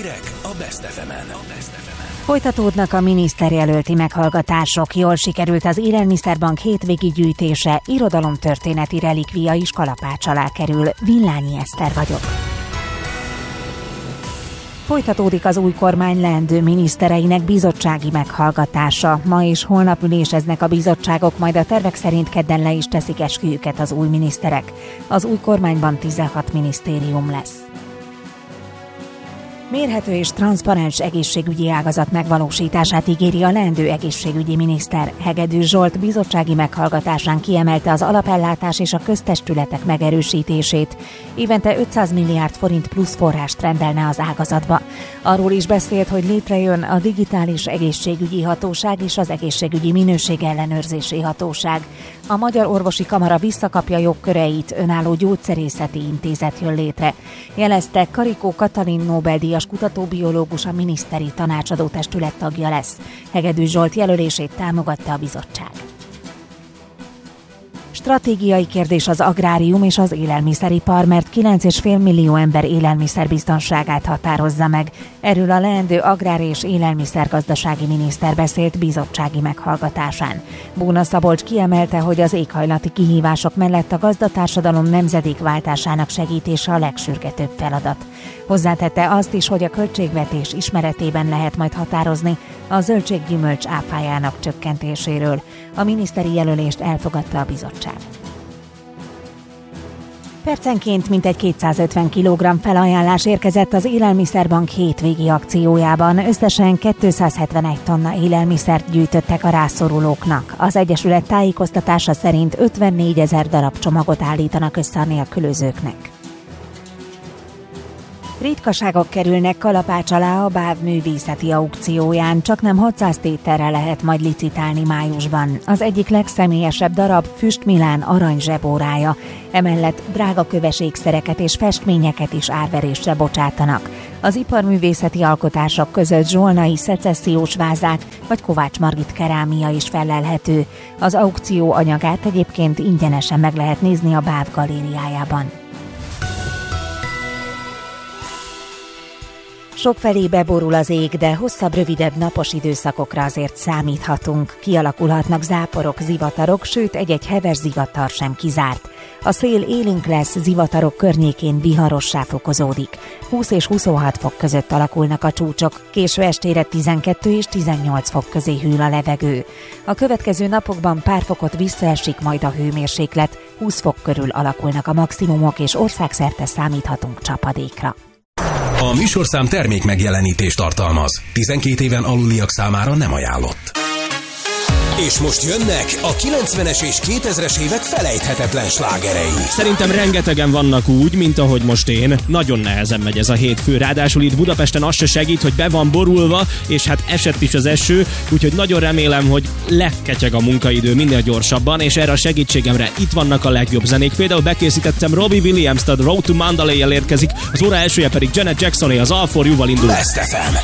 Hírek a Best FM-en. Folytatódnak a miniszterjelölti meghallgatások, jól sikerült az Élelmiszerbank hétvégi gyűjtése, irodalomtörténeti relikvia is kalapács alá kerül. Villányi Eszter vagyok. Folytatódik az új kormány leendő minisztereinek bizottsági meghallgatása. Ma és holnap üléseznek a bizottságok, majd a tervek szerint kedden le is teszik esküjüket az új miniszterek. Az új kormányban 16 minisztérium lesz. Mérhető és transzparens egészségügyi ágazat megvalósítását ígéri a leendő egészségügyi miniszter. Hegedűs Zsolt bizottsági meghallgatásán kiemelte az alapellátás és a köztestületek megerősítését. Évente 500 milliárd forint plusz forrást rendelne az ágazatba. Arról is beszélt, hogy létrejön a digitális egészségügyi hatóság és az egészségügyi minőség ellenőrzési hatóság. A Magyar Orvosi Kamara visszakapja jogköreit, önálló gyógyszerészeti intézet jön létre. Jelezte, Karikó Katalin Nobel-díjas kutatóbiológus a miniszteri tanácsadó testület tagja lesz. Hegedűs Zsolt jelölését támogatta a bizottság. Stratégiai kérdés az agrárium és az élelmiszeripar, mert 9,5 millió ember élelmiszerbiztonságát határozza meg. Erről a leendő agrár- és élelmiszergazdasági miniszter beszélt bizottsági meghallgatásán. Bóna Szabolcs kiemelte, hogy az éghajlati kihívások mellett a gazdatársadalom nemzedékváltásának segítése a legsürgetőbb feladat. Hozzátette azt is, hogy a költségvetés ismeretében lehet majd határozni a zöldséggyümölcs áfájának csökkentéséről. A miniszteri jelölést elfogadta a bizottság. Percenként mintegy 250 kg felajánlás érkezett az Élelmiszerbank hétvégi akciójában. Összesen 271 tonna élelmiszert gyűjtöttek a rászorulóknak. Az egyesület tájékoztatása szerint 54 000 darab csomagot állítanak össze a nélkülözőknek. Ritkaságok kerülnek kalapács alá a BÁV művészeti aukcióján, csaknem 600 tételre lehet majd licitálni májusban. Az egyik legszemélyesebb darab Füst Milán arany zsebórája, emellett drága köves ékszereket és festményeket is árverésre bocsátanak. Az iparművészeti alkotások között zsolnai szecessziós vázák vagy Kovács Margit kerámia is fellelhető. Az aukció anyagát egyébként ingyenesen meg lehet nézni a BÁV galériájában. Sokfelé beborul az ég, de hosszabb, rövidebb napos időszakokra azért számíthatunk. Kialakulhatnak záporok, zivatarok, sőt egy-egy heves zivatar sem kizárt. A szél élénk lesz, zivatarok környékén viharossá fokozódik. 20 és 26 fok között alakulnak a csúcsok, késő estére 12 és 18 fok közé hűl a levegő. A következő napokban pár fokot visszaesik majd a hőmérséklet, 20 fok körül alakulnak a maximumok, és országszerte számíthatunk csapadékra. A műsorszám termék megjelenítést tartalmaz. 12 éven aluliak számára nem ajánlott. És most jönnek a 90-es és 2000-es évek felejthetetlen slágerei. Szerintem rengetegen vannak úgy, mint ahogy most én. Nagyon nehezen megy ez a hétfő. Ráadásul itt Budapesten az se segít, hogy be van borulva, és hát esett is az eső, úgyhogy nagyon remélem, hogy leketyeg a munkaidő minél gyorsabban, és erre a segítségemre itt vannak a legjobb zenék. Például bekészítettem Robbie Williams-t, a Road to Mandalay-jel érkezik, az óra elsője pedig Janet Jacksoné, az All For You-val indul. Best FM.